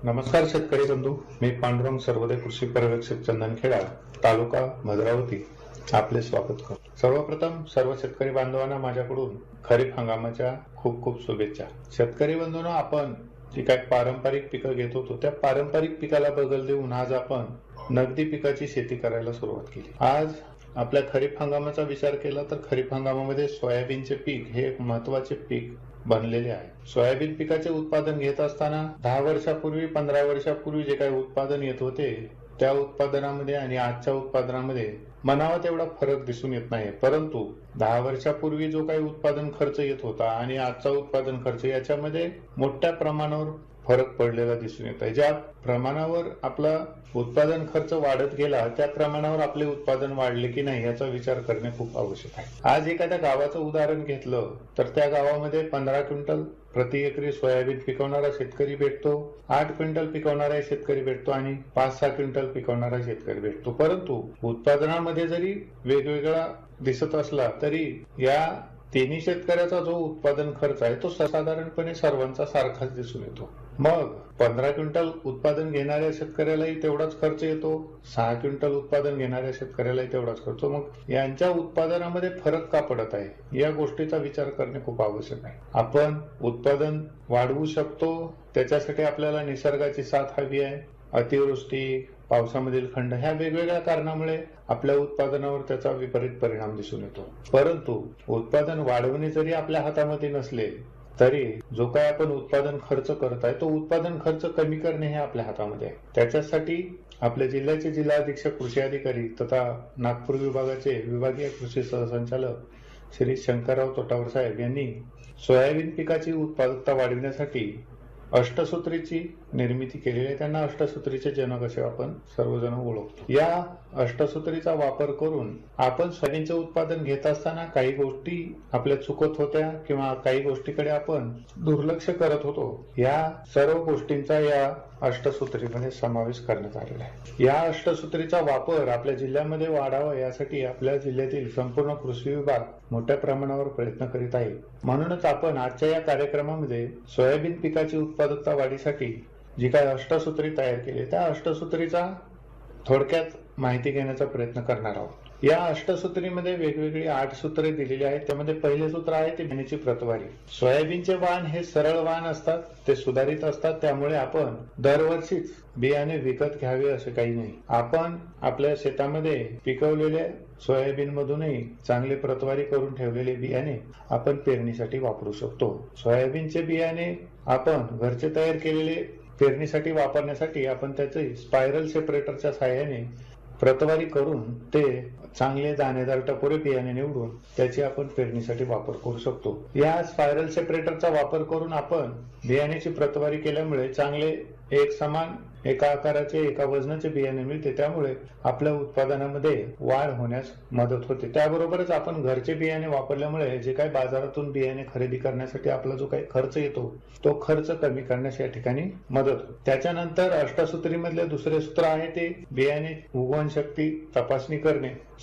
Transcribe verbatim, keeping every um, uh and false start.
नमस्कार शेतकरी बंधू, मी पांडुरंग सर्वोदय कृषी पर्यवेक्षक चंदनखेडा, तालुका भद्रावती, आपले स्वागत करतो। सर्वप्रथम सर्व शेतकरी बांधवांना माझ्याकडून खरीप हंगामाच्या खूप खूप शुभेच्छा। शेतकरी बंधूंनो, आपण जी काही पारंपरिक पिकं घेत होतो त्या पारंपरिक पिकाला बगल देऊन आज आपण नगदी पिकाची शेती करायला सुरुवात केली। आज आपल्या खरीप हंगामाचा विचार केला तर खरीप हंगामामध्ये सोयाबीनचे पीक हे एक महत्वाचे पीक बनलेले आहे। सोयाबीन पिकाचे उत्पादन घेत असताना दहा वर्षापूर्वी पंधरा वर्षापूर्वी जे काही उत्पादन येत होते त्या उत्पादनामध्ये आणि आजच्या उत्पादनामध्ये म्हणावा तेवढा फरक दिसून येत नाही, परंतु दहा वर्षापूर्वी जो काही उत्पादन खर्च येत होता आणि आजचा उत्पादन खर्च याच्यामध्ये मोठ्या प्रमाणावर फरक पडलेला दिसून येत आहे। ज्या प्रमाणावर आपला उत्पादन खर्च वाढत गेला त्या प्रमाणावर आपले उत्पादन वाढले की नाही याचा विचार करणे खूप आवश्यक आहे। आज एखाद्या गावाचं उदाहरण घेतलं तर त्या गावामध्ये पंधरा क्विंटल प्रति एकरी सोयाबीन पिकवणारा शेतकरी भेटतो, आठ क्विंटल पिकवणारा शेतकरी भेटतो आणि पाच सहा क्विंटल पिकवणारा शेतकरी भेटतो। परंतु उत्पादनामध्ये जरी वेगवेगळा दिसत असला तरी या तिन्ही शेतकऱ्याचा जो उत्पादन खर्च आहे तो साधारणपणे सर्वांचा सारखाच दिसून येतो। मग पंधरा क्विंटल उत्पादन घेणाऱ्या शेतकऱ्यालाही तेवढाच खर्च येतो, सहा क्विंटल उत्पादन घेणाऱ्या शेतकऱ्यालाही तेवढाच खर्च। मग यांच्या उत्पादनामध्ये फरक का पडत आहे या गोष्टीचा विचार करणे खूप आवश्यक आहे। आपण उत्पादन वाढवू शकतो, त्याच्यासाठी आपल्याला निसर्गाची साथ हवी आहे। अतिवृष्टी, पावसामधील खंड ह्या वेगवेगळ्या कारणामुळे आपल्या उत्पादनावर त्याचा विपरीत परिणाम दिसून येतो। परंतु उत्पादन वाढवणे जरी आपल्या हातामध्ये नसले तरी जो काय आपण उत्पादन खर्च करत आहे तो उत्पादन खर्च कमी करणे हे आपल्या हातामध्ये आहे। त्याच्यासाठी आपल्या जिल्ह्याचे जिल्हा अधीक्षक कृषी अधिकारी तथा नागपूर विभागाचे विभागीय कृषी सहसंचालक श्री शंकरराव तोटावर साहेब यांनी सोयाबीन पिकाची उत्पादकता वाढविण्यासाठी अष्टसूत्रीची निर्मिती केलेली आहे। त्यांना अष्टसूत्रीचे जनक असे आपण सर्वजण ओळखतो। या अष्टसूत्रीचा वापर करून आपण सोयाबीनचे उत्पादन घेत असताना काही गोष्टी आपल्या चुकत होत्या किंवा काही गोष्टीकडे आपण दुर्लक्ष करत होतो, या सर्व गोष्टींचा या अष्टसूत्रीमध्ये समावेश करण्यात आलेला आहे। या अष्टसूत्रीचा वापर आपल्या जिल्ह्यामध्ये वाढावा यासाठी आपल्या जिल्ह्यातील संपूर्ण कृषी विभाग मोठ्या प्रमाणावर प्रयत्न करीत आहे। म्हणूनच आपण आजच्या या कार्यक्रमामध्ये सोयाबीन पिकाची उत्पादकता वाढीसाठी जी काही अष्टसूत्री तयार केली त्या अष्टसूत्रीचा थोडक्यात माहिती घेण्याचा प्रयत्न करणार आहोत। या अष्टसूत्रीमध्ये वेगवेगळी आठ सूत्रे दिलेली आहेत। त्यामध्ये पहिले सूत्र आहे ते बियाण्याची प्रतवारी। सोयाबीनचे वाण हे सरळ वाण असतात, ते सुधारित असतात, त्यामुळे आपण दरवर्षीच बियाणे विकत घ्यावे असे काही नाही। आपण आपल्या शेतामध्ये पिकवलेल्या सोयाबीन मधूनही चांगले प्रतवारी करून ठेवलेले बियाणे आपण पेरणीसाठी वापरू शकतो। सोयाबीनचे बियाणे आपण घरचे तयार केलेले पेरणीसाठी वापरण्यासाठी आपण त्याचे स्पायरल सेपरेटरच्या साहाय्याने प्रतवारी करून ते चांगले दाणेदार टपोरे बियाणे निवडून त्याची आपण पेरणीसाठी वापर करू शकतो। या स्पायरल सेपरेटरचा वापर करून आपण बियाण्याची प्रतवारी केल्यामुळे चांगले एक समान एका आकाराचे एका वजनाचे बियाणे मिळते, त्यामुळे आपल्या उत्पादनामध्ये वाढ होण्यास मदत होते। त्याबरोबरच आपण घरचे बियाणे वापरल्यामुळे जे काही बाजारातून बियाणे खरेदी करण्यासाठी आपला जो काही खर्च येतो तो खर्च कमी करण्यास या ठिकाणी मदत होते। त्याच्यानंतर अष्टसूत्रीमधले दुसरे सूत्र आहे ते बियाणे उगवण शक्ती तपासणी करणे।